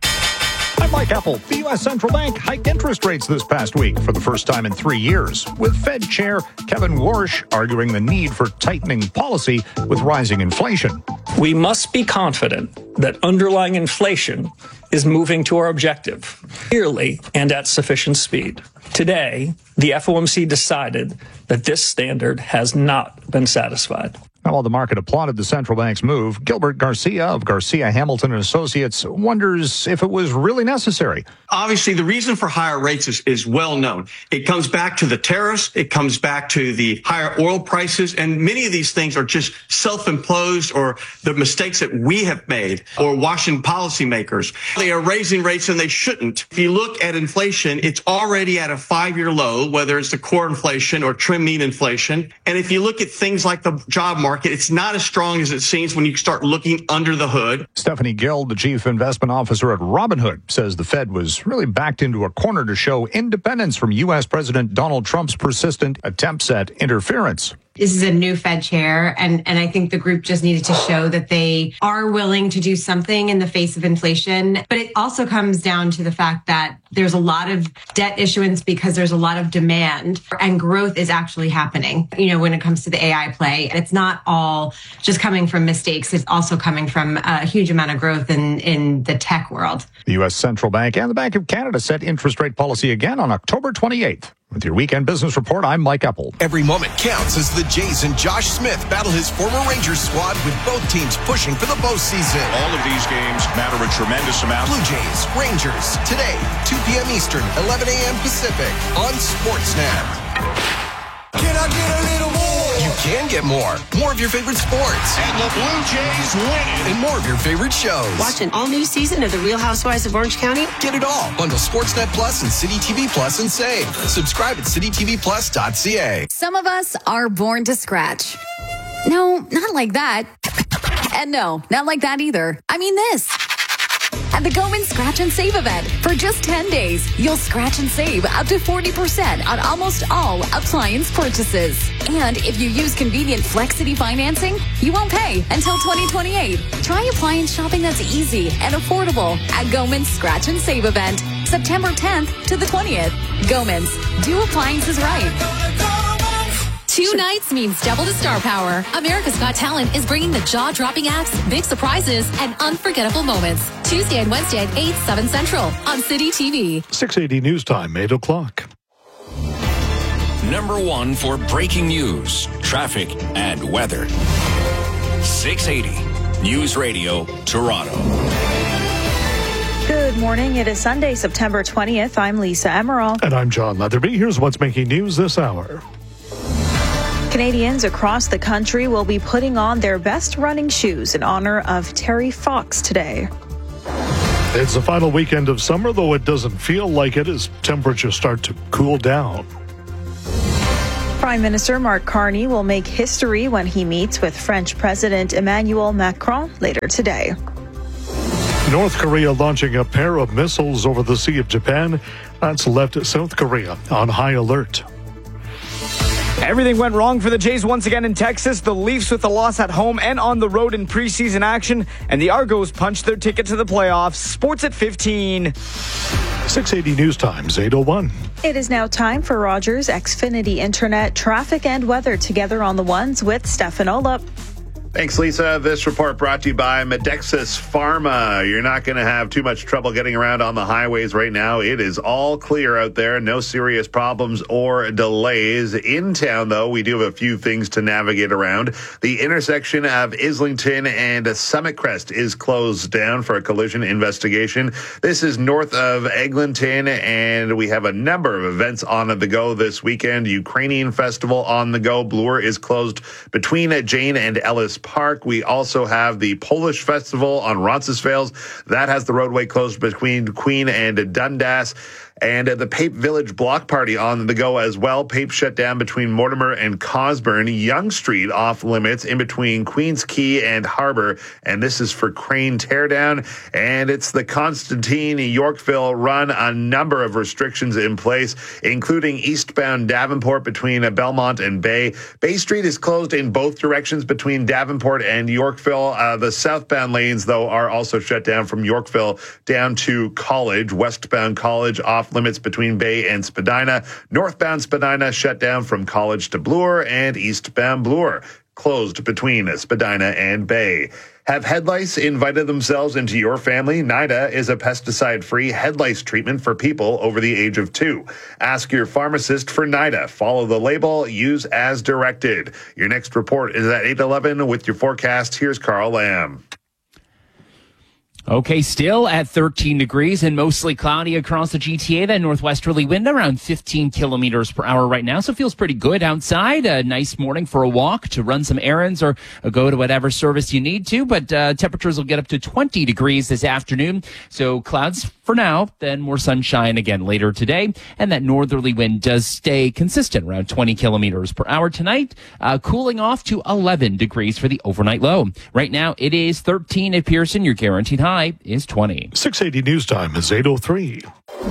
I'm Mike Apple. The U S Central Bank hiked interest rates this past week for the first time in three years, with Fed Chair Kevin Warsh arguing the need for tightening policy with rising inflation. We must be confident that underlying inflation is moving to our objective clearly and at sufficient speed. Today, the F O M C decided that this standard has not been satisfied. Now, while the market applauded the central bank's move, Gilbert Garcia of Garcia Hamilton and Associates wonders if it was really necessary. Obviously, the reason for higher rates is, is well known. It comes back to the tariffs. It comes back to the higher oil prices. And many of these things are just self-imposed or the mistakes that we have made or Washington policymakers. They are raising rates and they shouldn't. If you look at inflation, it's already at a five-year low, whether it's the core inflation or trim mean inflation. And if you look at things like the job market, Market. It's not as strong as it seems when you start looking under the hood. Stephanie Gill, the chief investment officer at Robinhood, says the Fed was really backed into a corner to show independence from U S President Donald Trump's persistent attempts at interference. This is a new Fed chair, and, and I think the group just needed to show that they are willing to do something in the face of inflation. But it also comes down to the fact that there's a lot of debt issuance because there's a lot of demand, and growth is actually happening. You know, when it comes to the A I play, it's not all just coming from mistakes. It's also coming from a huge amount of growth in, in the tech world. The U S Central Bank and the Bank of Canada set interest rate policy again on October twenty-eighth. With your Weekend Business Report, I'm Mike Apple. Every moment counts as the Jays and Josh Smith battle his former Rangers squad with both teams pushing for the postseason. All of these games matter a tremendous amount. Blue Jays, Rangers, today, two p.m. Eastern, eleven a.m. Pacific, on Sportsnet. Can I get a little more? You can get more. More of your favorite sports. And the Blue Jays win. And more of your favorite shows. Watch an all-new season of The Real Housewives of Orange County. Get it all. Bundle Sportsnet Plus and City T V Plus and save. Subscribe at city t v plus dot c a. Some of us are born to scratch. No, not like that. And no, not like that either. I mean this. At the Goman Scratch and Save event, for just ten days, you'll scratch and save up to forty percent on almost all appliance purchases. And if you use convenient Flexity financing, you won't pay until twenty twenty-eight. Try appliance shopping that's easy and affordable at Goman's Scratch and Save event, September tenth to the twentieth. Goman's, do appliances right. Two nights means double the star power. America's Got Talent is bringing the jaw-dropping acts, big surprises, and unforgettable moments. Tuesday and Wednesday at eight, seven Central on City T V. six eighty News Time, eight o'clock. Number one for breaking news, traffic, and weather. six eighty News Radio, Toronto. Good morning. It is Sunday, September twentieth. I'm Lisa Emerald. And I'm John Leatherby. Here's what's making news this hour. Canadians across the country will be putting on their best running shoes in honor of Terry Fox today. It's the final weekend of summer, though it doesn't feel like it as temperatures start to cool down. Prime Minister Mark Carney will make history when he meets with French President Emmanuel Macron later today. North Korea launching a pair of missiles over the Sea of Japan. That's left South Korea on high alert. Everything went wrong for the Jays once again in Texas. The Leafs with the loss at home and on the road in preseason action. And the Argos punched their ticket to the playoffs. Sports at fifteen. six eighty News Times, eight oh one. It is now time for Rogers Xfinity Internet traffic and weather together on the ones with Stefan Olop. Thanks, Lisa. This report brought to you by Medexus Pharma. You're not going to have too much trouble getting around on the highways right now. It is all clear out there. No serious problems or delays. In town, though, we do have a few things to navigate around. The intersection of Islington and Summit Crest is closed down for a collision investigation. This is north of Eglinton, and we have a number of events on the go this weekend. Ukrainian Festival on the go. Bloor is closed between Jane and Ellis Park. We also have the Polish Festival on Roncesvalles. That has the roadway closed between Queen and Dundas. And uh, the Pape Village Block Party on the go as well. Pape shut down between Mortimer and Cosburn. Yonge Street off limits in between Queens Quay and Harbor. And this is for Crane Teardown. And it's the Constantine Yorkville run. A number of restrictions in place, including eastbound Davenport between uh, Belmont and Bay. Bay Street is closed in both directions between Davenport and Yorkville. Uh, the southbound lanes, though, are also shut down from Yorkville down to College. Westbound College off limits between Bay and Spadina. Northbound Spadina shut down from College to Bloor, and eastbound Bloor closed between Spadina and Bay. Have head lice invited themselves into your family? NIDA is a pesticide-free head lice treatment for people over the age of two. Ask your pharmacist for NIDA. Follow the label. Use as directed. Your next report is at eight eleven with your forecast. Here's Carl Lamb. Okay, still at thirteen degrees and mostly cloudy across the G T A. That northwesterly wind around fifteen kilometers per hour right now, so it feels pretty good outside. A nice morning for a walk, to run some errands, or, or go to whatever service you need to. But uh, temperatures will get up to twenty degrees this afternoon. So clouds for now, then more sunshine again later today. And that northerly wind does stay consistent around twenty kilometers per hour tonight, uh, cooling off to eleven degrees for the overnight low. Right now it is thirteen at Pearson. Your guaranteed high is twenty. six eighty News Time is eight oh three.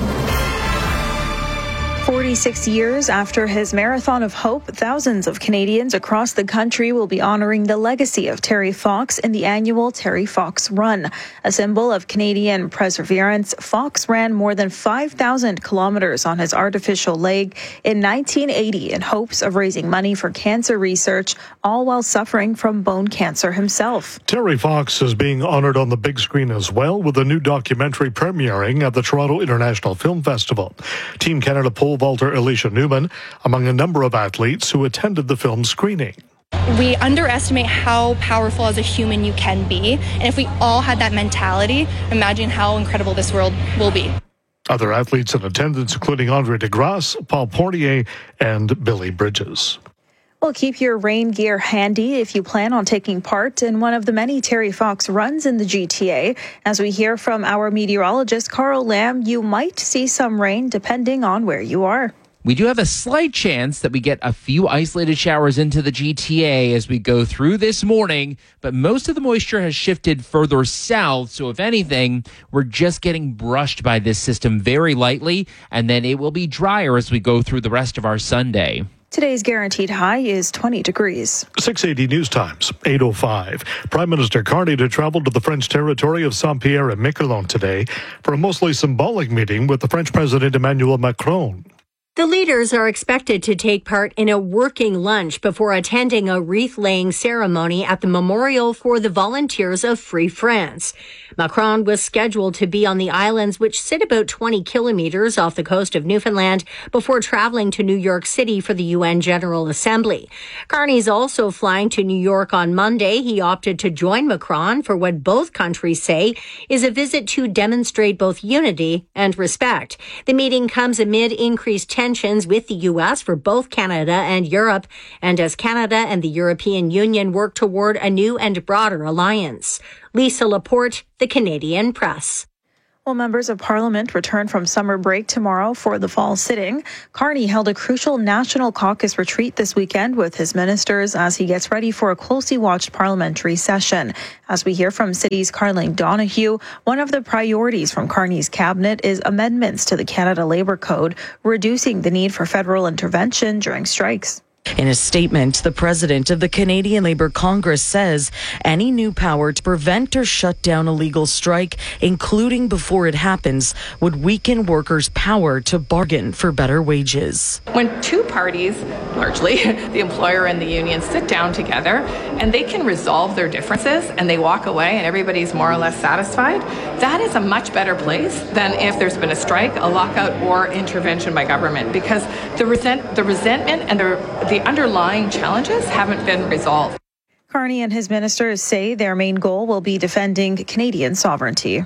forty-six years after his Marathon of Hope, thousands of Canadians across the country will be honoring the legacy of Terry Fox in the annual Terry Fox Run. A symbol of Canadian perseverance, Fox ran more than five thousand kilometers on his artificial leg in nineteen eighty in hopes of raising money for cancer research, all while suffering from bone cancer himself. Terry Fox is being honored on the big screen as well, with a new documentary premiering at the Toronto International Film Festival. Team Canada pole vaulter Alicia Newman among a number of athletes who attended the film screening. We underestimate how powerful as a human you can be, and if we all had that mentality, imagine how incredible this world will be. Other athletes in attendance including Andre DeGrasse, Paul Portier, and Billy Bridges. Well, keep your rain gear handy if you plan on taking part in one of the many Terry Fox runs in the G T A. As we hear from our meteorologist, Carl Lamb, you might see some rain depending on where you are. We do have a slight chance that we get a few isolated showers into the G T A as we go through this morning, but most of the moisture has shifted further south, so if anything, we're just getting brushed by this system very lightly, and then it will be drier as we go through the rest of our Sunday. Today's guaranteed high is twenty degrees. six eighty News Times, eight oh five. Prime Minister Carney to travel to the French territory of Saint-Pierre and Miquelon today for a mostly symbolic meeting with the French President Emmanuel Macron. The leaders are expected to take part in a working lunch before attending a wreath-laying ceremony at the Memorial for the Volunteers of Free France. Macron was scheduled to be on the islands, which sit about twenty kilometers off the coast of Newfoundland, before traveling to New York City for the U N General Assembly. Carney's also flying to New York on Monday. He opted to join Macron for what both countries say is a visit to demonstrate both unity and respect. The meeting comes amid increased tensions with the U S for both Canada and Europe, and as Canada and the European Union work toward a new and broader alliance. Lisa Laporte, The Canadian Press. Well, members of Parliament return from summer break tomorrow for the fall sitting. Carney held a crucial National Caucus retreat this weekend with his ministers as he gets ready for a closely watched parliamentary session. As we hear from City's Carling Donahue, one of the priorities from Carney's cabinet is amendments to the Canada Labour Code, reducing the need for federal intervention during strikes. In a statement, the president of the Canadian Labour Congress says any new power to prevent or shut down a legal strike, including before it happens, would weaken workers' power to bargain for better wages. When two parties, largely the employer and the union, sit down together and they can resolve their differences and they walk away and everybody's more or less satisfied, that is a much better place than if there's been a strike, a lockout, or intervention by government, because the resent, the resentment and the, the underlying challenges haven't been resolved. Carney and his ministers say their main goal will be defending Canadian sovereignty.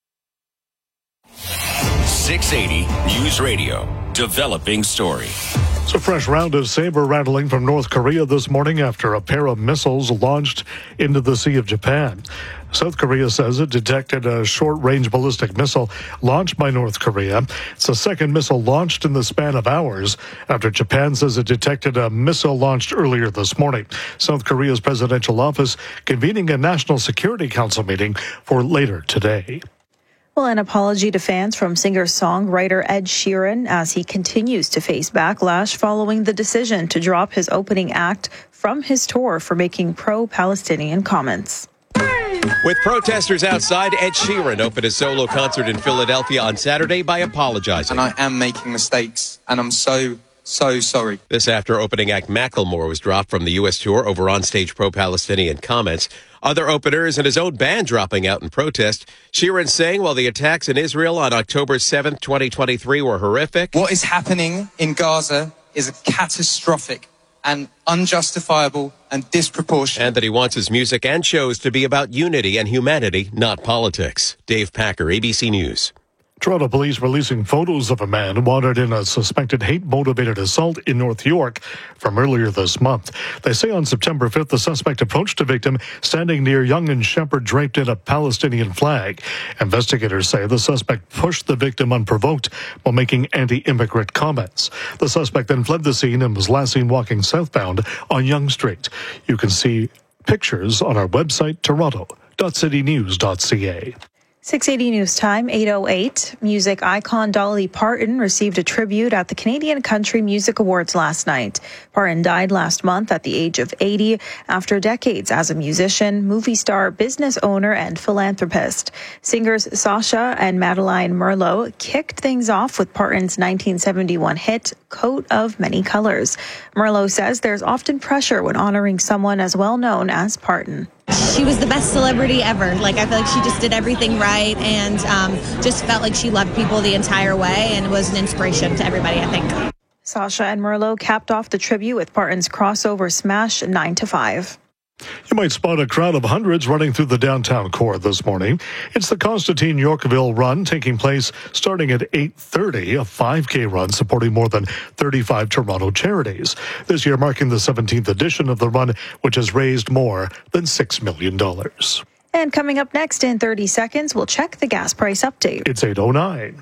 six eighty News Radio, developing story. It's a fresh round of saber rattling from North Korea this morning after a pair of missiles launched into the Sea of Japan. South Korea says it detected a short-range ballistic missile launched by North Korea. It's the second missile launched in the span of hours after Japan says it detected a missile launched earlier this morning. South Korea's presidential office convening a National Security Council meeting for later today. Well, an apology to fans from singer-songwriter Ed Sheeran as he continues to face backlash following the decision to drop his opening act from his tour for making pro-Palestinian comments. With protesters outside, Ed Sheeran opened a solo concert in Philadelphia on Saturday by apologizing. And I am making mistakes, and I'm so, so sorry. This after opening act Macklemore was dropped from the U S tour over onstage pro-Palestinian comments. Other openers and his own band dropping out in protest. Sheeran saying while the attacks in Israel on October seventh, twenty twenty-three were horrific. What is happening in Gaza is catastrophic and unjustifiable and disproportionate. And that he wants his music and shows to be about unity and humanity, not politics. Dave Packer, A B C News. Toronto police releasing photos of a man wanted in a suspected hate-motivated assault in North York from earlier this month. They say on September fifth, the suspect approached a victim standing near Young and Shepherd draped in a Palestinian flag. Investigators say the suspect pushed the victim unprovoked while making anti-immigrant comments. The suspect then fled the scene and was last seen walking southbound on Yonge Street. You can see pictures on our website, toronto dot city news dot c a. six eighty News Time, eight oh eight. Music icon Dolly Parton received a tribute at the Canadian Country Music Awards last night. Parton died last month at the age of eighty after decades as a musician, movie star, business owner, and philanthropist. Singers Sasha and Madeline Merlot kicked things off with Parton's nineteen seventy-one hit, Coat of Many Colors. Merlot says there's often pressure when honoring someone as well known as Parton. She was the best celebrity ever. Like, I feel like she just did everything right and um, just felt like she loved people the entire way and was an inspiration to everybody, I think. Sasha and Merlot capped off the tribute with Parton's crossover smash nine to five. You might spot a crowd of hundreds running through the downtown core this morning. It's the Constantine Yorkville Run taking place starting at eight thirty, a five K run supporting more than thirty-five Toronto charities. This year marking the seventeenth edition of the run, which has raised more than six million dollars. And coming up next in thirty seconds, we'll check the gas price update. It's eight oh nine.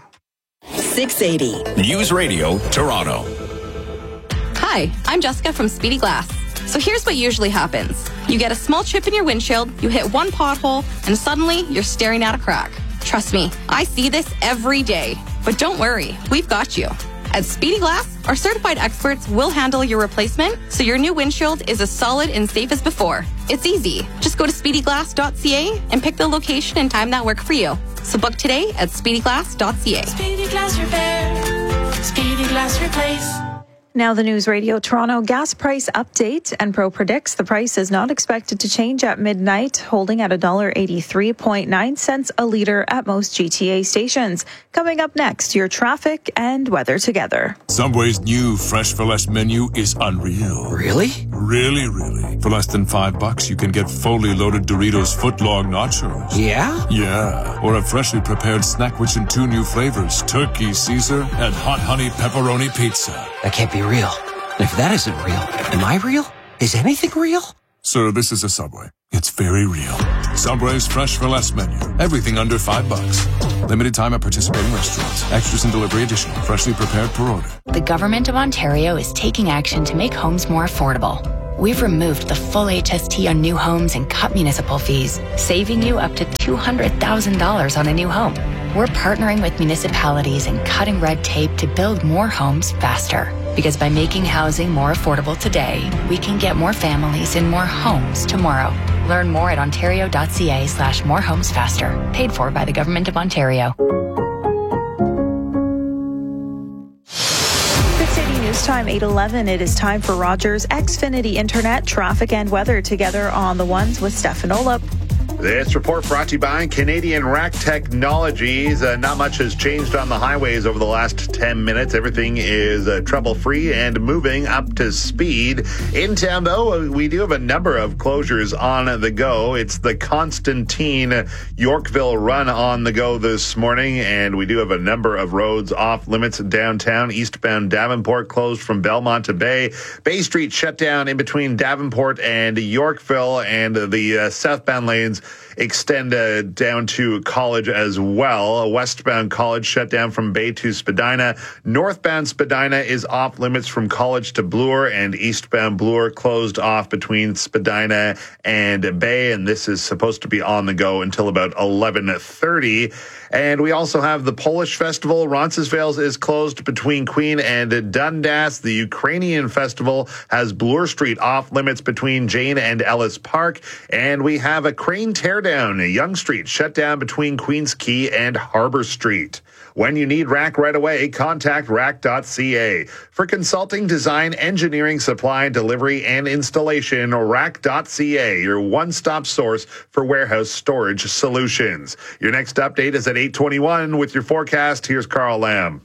six eighty News Radio, Toronto. Hi, I'm Jessica from Speedy Glass. So here's what usually happens. You get a small chip in your windshield, you hit one pothole, and suddenly you're staring at a crack. Trust me, I see this every day. But don't worry, we've got you. At Speedy Glass, our certified experts will handle your replacement so your new windshield is as solid and safe as before. It's easy. Just go to speedy glass dot c a and pick the location and time that work for you. So book today at speedy glass dot c a. Speedy Glass Repair. Speedy Glass Replace. Now the News Radio Toronto gas price update. Enpro predicts the price is not expected to change at midnight, holding at one dollar eighty-three point nine cents a litre at most G T A stations. Coming up next, your traffic and weather together. Subway's new Fresh for Less menu is unreal. Really? Really, really. For less than five bucks, you can get fully loaded Doritos footlong nachos. Yeah? Yeah. Or a freshly prepared snack rich in two new flavors, turkey Caesar and hot honey pepperoni pizza. That can't be real. If that isn't real, am I real? Is anything real? Sir, this is a Subway. It's very real. Subway's Fresh for Less menu. Everything under five bucks. Limited time at participating restaurants. Extras and delivery additional. Freshly prepared per order. The Government of Ontario is taking action to make homes more affordable. We've removed the full H S T on new homes and cut municipal fees, saving you up to two hundred thousand dollars on a new home. We're partnering with municipalities and cutting red tape to build more homes faster. Because by making housing more affordable today, we can get more families in more homes tomorrow. Learn more at ontario.ca slash more homes faster. Paid for by the Government of Ontario. Good City News Time, eight eleven. It is time for Rogers Xfinity Internet, traffic and weather together on the ones with Stefan Olop. This report brought to you by Canadian Rack Technologies. Uh, not much has changed on the highways over the last ten minutes. Everything is uh, trouble-free and moving up to speed. In town, though, we do have a number of closures on the go. It's the Constantine Yorkville run on the go this morning, and we do have a number of roads off limits downtown. Eastbound Davenport closed from Belmont to Bay. Bay Street shut down in between Davenport and Yorkville, and the uh, southbound lanes extend uh, down to College as well. A westbound College shut down from Bay to Spadina. Northbound Spadina is off limits from College to Bloor, and eastbound Bloor closed off between Spadina and Bay, and this is supposed to be on the go until about eleven thirty. And we also have the Polish Festival. Roncesvalles is closed between Queen and Dundas. The Ukrainian Festival has Bloor Street off limits between Jane and Ellis Park. And we have a crane teardown. Yonge Street shut down between Queens Quay and Harbor Street. When you need Rack right away, contact rack dot c a. For consulting, design, engineering, supply, delivery, and installation, rack dot c a, your one-stop source for warehouse storage solutions. Your next update is at eight twenty-one with your forecast. Here's Carl Lamb.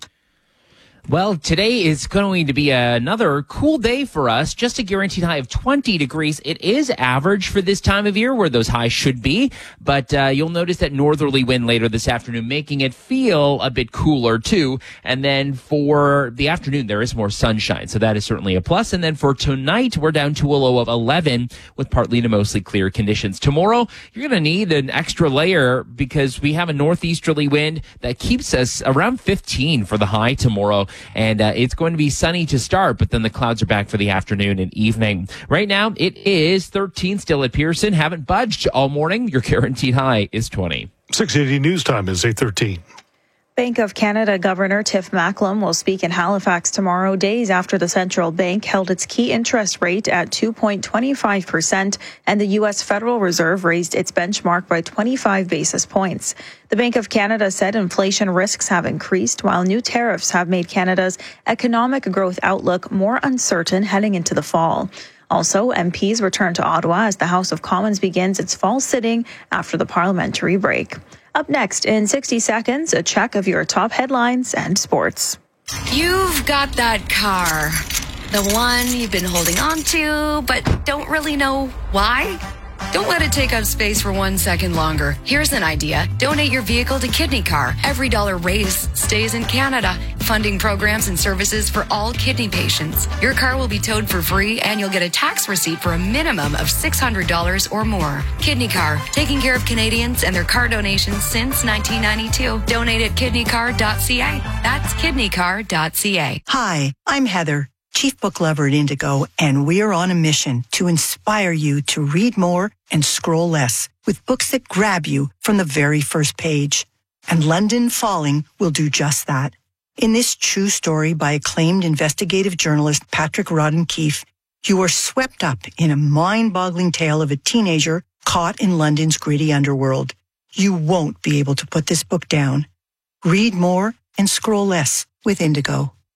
Well, today is going to be another cool day for us. Just a guaranteed high of twenty degrees. It is average for this time of year where those highs should be, but uh, you'll notice that northerly wind later this afternoon, making it feel a bit cooler too. And then for the afternoon, there is more sunshine, so that is certainly a plus. And then for tonight, we're down to a low of eleven with partly to mostly clear conditions. Tomorrow, you're going to need an extra layer because we have a northeasterly wind that keeps us around fifteen for the high tomorrow. And uh, it's going to be sunny to start, but then the clouds are back for the afternoon and evening. Right now, it is thirteen still at Pearson. Haven't budged all morning. Your guaranteed high is twenty. six eighty News Time is eight thirteen. Bank of Canada Governor Tiff Macklem will speak in Halifax tomorrow, days after the central bank held its key interest rate at two point two five percent and the U S Federal Reserve raised its benchmark by twenty-five basis points. The Bank of Canada said inflation risks have increased, while new tariffs have made Canada's economic growth outlook more uncertain heading into the fall. Also, M Ps return to Ottawa as the House of Commons begins its fall sitting after the parliamentary break. Up next, in sixty seconds, a check of your top headlines and sports. You've got that car, the one you've been holding on to, but don't really know why. Don't let it take up space for one second longer. Here's an idea. Donate your vehicle to Kidney Car. Every dollar raised stays in Canada, funding programs and services for all kidney patients. Your car will be towed for free, and you'll get a tax receipt for a minimum of six hundred dollars or more. Kidney Car, taking care of Canadians and their car donations since nineteen ninety-two. Donate at kidney car dot c a. That's kidney car dot c a. Hi, I'm Heather, Chief Book Lover at Indigo, and we are on a mission to inspire you to read more and scroll less with books that grab you from the very first page. And London Falling will do just that. In this true story by acclaimed investigative journalist Patrick Rodden Keefe, you are swept up in a mind-boggling tale of a teenager caught in London's gritty underworld. You won't be able to put this book down. Read more and scroll less with Indigo.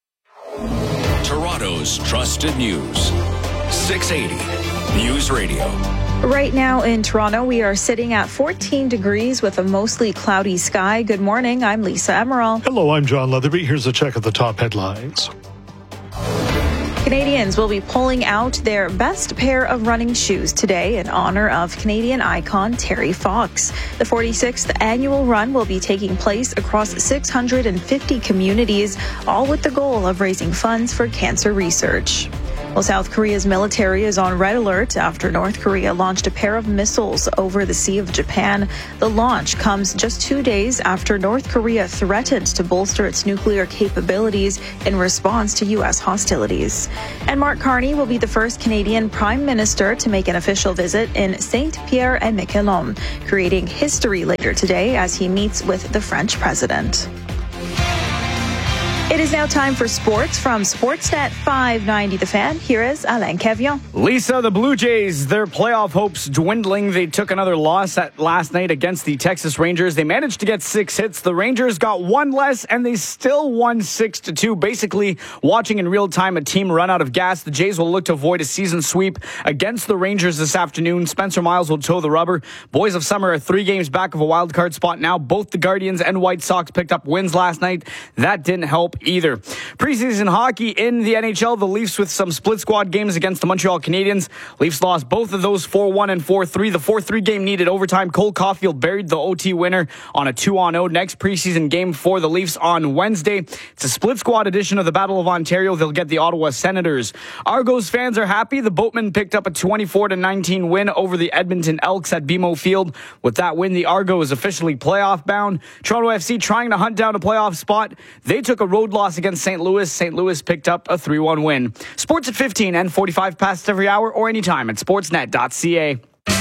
Toronto's trusted news. six eighty News Radio. Right now in Toronto, we are sitting at fourteen degrees with a mostly cloudy sky. Good morning. I'm Lisa Emerald. Hello, I'm John Leatherby. Here's a check of the top headlines. Canadians will be pulling out their best pair of running shoes today in honor of Canadian icon Terry Fox. The forty-sixth annual run will be taking place across six hundred fifty communities, all with the goal of raising funds for cancer research. Well, South Korea's military is on red alert after North Korea launched a pair of missiles over the Sea of Japan. The launch comes just two days after North Korea threatened to bolster its nuclear capabilities in response to U S hostilities. And Mark Carney will be the first Canadian Prime Minister to make an official visit in Saint-Pierre-et-Miquelon, creating history later today as he meets with the French president. It is now time for sports from Sportsnet five ninety The Fan. Here is Alain Kevion. Lisa, the Blue Jays, their playoff hopes dwindling. They took another loss at last night against the Texas Rangers. They managed to get six hits. The Rangers got one less, and they still won six to two. Basically, watching in real time a team run out of gas. The Jays will look to avoid a season sweep against the Rangers this afternoon. Spencer Miles will toe the rubber. Boys of Summer are three games back of a wild card spot now. Both the Guardians and White Sox picked up wins last night. That didn't help either. Preseason hockey in the N H L, the Leafs with some split squad games against the Montreal Canadiens. Leafs lost both of those four one and four three. The four three game needed overtime. Cole Caulfield buried the O T winner on a two on oh. Next preseason game for the Leafs on Wednesday. It's a split squad edition of the Battle of Ontario. They'll get the Ottawa Senators. Argos fans are happy. The Boatmen picked up a twenty-four to nineteen win over the Edmonton Elks at B M O Field. With that win, the Argos officially playoff bound. Toronto F C trying to hunt down a playoff spot. They took a road loss against Saint Louis. Saint Louis picked up a three one win. Sports at fifteen and forty-five past every hour or anytime at sportsnet dot c a.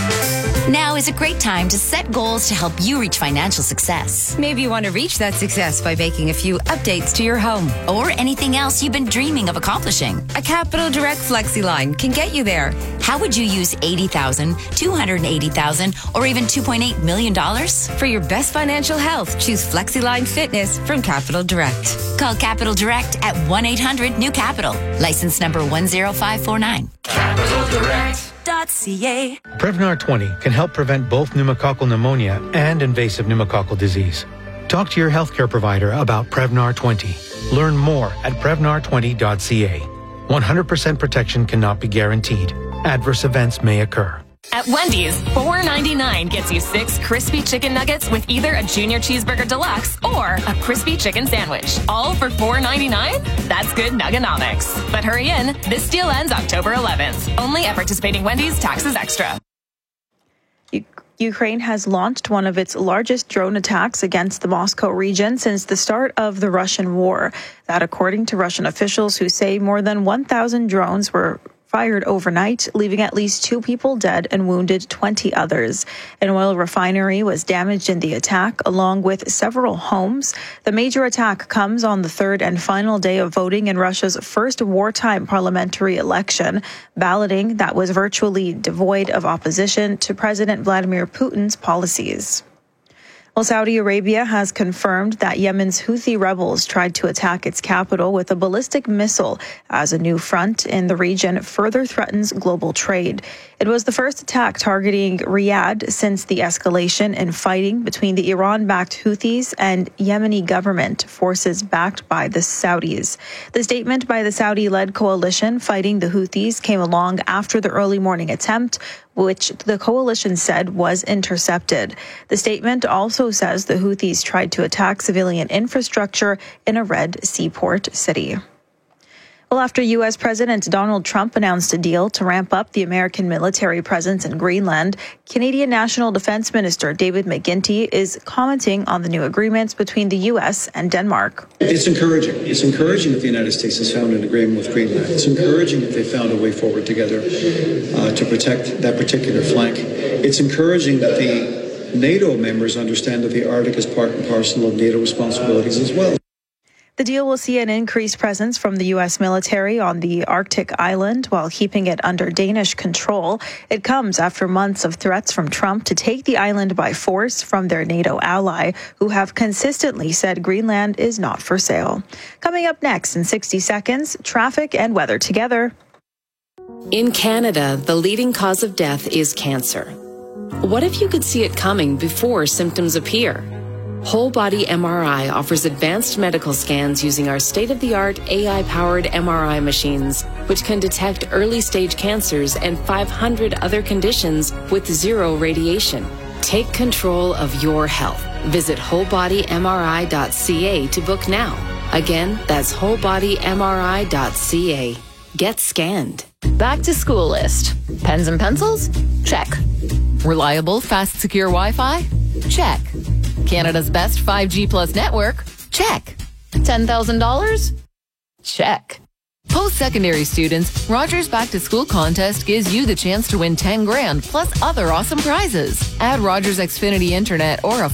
Now is a great time to set goals to help you reach financial success. Maybe you want to reach that success by making a few updates to your home. Or anything else you've been dreaming of accomplishing. A Capital Direct Flexi line can get you there. How would you use eighty thousand dollars, two hundred eighty thousand dollars, or even two point eight million dollars? For your best financial health, choose FlexiLine Fitness from Capital Direct. Call Capital Direct at one eight hundred new capital. License number one zero five four nine. Capital Direct. .ca. Prevnar twenty can help prevent both pneumococcal pneumonia and invasive pneumococcal disease. Talk to your healthcare provider about Prevnar twenty. Learn more at prevnar twenty dot c a. one hundred percent protection cannot be guaranteed. Adverse events may occur. At Wendy's, four ninety-nine gets you six crispy chicken nuggets with either a junior cheeseburger deluxe or a crispy chicken sandwich. All for four ninety-nine? That's good nuggenomics. But hurry in, this deal ends October eleventh. Only at participating Wendy's, taxes extra. Ukraine has launched one of its largest drone attacks against the Moscow region since the start of the Russian war. That according to Russian officials who say more than one thousand drones were fired overnight, leaving at least two people dead and wounded twenty others. An oil refinery was damaged in the attack, along with several homes. The major attack comes on the third and final day of voting in Russia's first wartime parliamentary election, balloting that was virtually devoid of opposition to President Vladimir Putin's policies. Well, Saudi Arabia has confirmed that Yemen's Houthi rebels tried to attack its capital with a ballistic missile as a new front in the region further threatens global trade. It was the first attack targeting Riyadh since the escalation in fighting between the Iran-backed Houthis and Yemeni government forces backed by the Saudis. The statement by the Saudi-led coalition fighting the Houthis came along after the early morning attempt, which the coalition said was intercepted. The statement also says the Houthis tried to attack civilian infrastructure in a Red seaport city. Well, after U S President Donald Trump announced a deal to ramp up the American military presence in Greenland, Canadian National Defense Minister David McGuinty is commenting on the new agreements between the U S and Denmark. It's encouraging. It's encouraging that the United States has found an agreement with Greenland. It's encouraging that they found a way forward together uh, to protect that particular flank. It's encouraging that the NATO members understand that the Arctic is part and parcel of NATO responsibilities as well. The deal will see an increased presence from the U S military on the Arctic island while keeping it under Danish control. It comes after months of threats from Trump to take the island by force from their NATO ally, who have consistently said Greenland is not for sale. Coming up next in sixty seconds, traffic and weather together. In Canada, the leading cause of death is cancer. What if you could see it coming before symptoms appear? Whole Body M R I offers advanced medical scans using our state-of-the-art A I-powered M R I machines, which can detect early-stage cancers and five hundred other conditions with zero radiation. Take control of your health. Visit whole body M R I dot C A to book now. Again, that's whole body M R I dot C A. Get scanned. Back to school list. Pens and pencils? Check. Reliable, fast, secure Wi-Fi? Check. Canada's best five G plus network? Check. ten thousand dollars? Check. Post-secondary students, Rogers Back to School contest gives you the chance to win ten grand plus other awesome prizes. Add Rogers Xfinity Internet or a